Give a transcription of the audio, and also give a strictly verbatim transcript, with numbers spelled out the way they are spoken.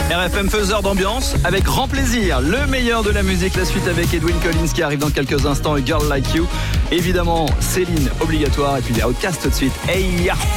R F M faiseur d'ambiance avec grand plaisir. Le meilleur de la musique, la suite avec Edwyn Collins qui arrive dans quelques instants et Girl Like You. Évidemment, Céline obligatoire et puis les Outcasts tout de suite. Hey ya!